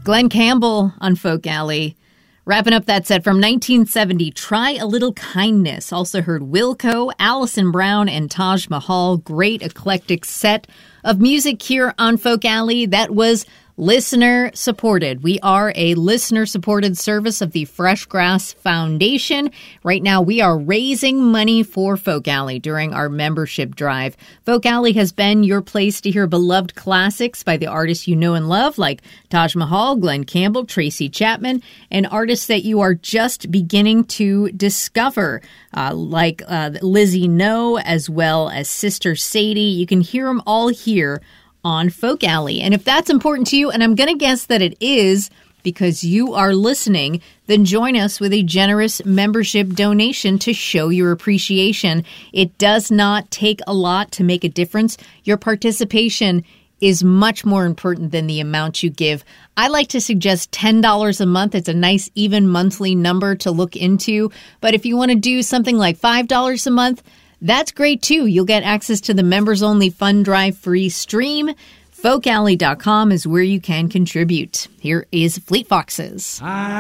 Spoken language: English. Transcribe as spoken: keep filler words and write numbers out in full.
Glenn Campbell on Folk Alley. Wrapping up that set from nineteen seventy, Try a Little Kindness. Also heard Wilco, Alison Brown, and Taj Mahal. Great eclectic set of music here on Folk Alley. That was listener-supported. We are a listener-supported service of the Fresh Grass Foundation. Right now, we are raising money for Folk Alley during our membership drive. Folk Alley has been your place to hear beloved classics by the artists you know and love, like Taj Mahal, Glenn Campbell, Tracy Chapman, and artists that you are just beginning to discover, uh, like uh, Lizzie No, as well as Sister Sadie. You can hear them all here on Folk Alley. And if that's important to you, and I'm going to guess that it is because you are listening, then join us with a generous membership donation to show your appreciation. It does not take a lot to make a difference. Your participation is much more important than the amount you give. I like to suggest ten dollars a month. It's a nice, even monthly number to look into. But if you want to do something like five dollars a month, that's great, too. You'll get access to the members-only Fund Drive free stream. folk alley dot com is where you can contribute. Here is Fleet Foxes.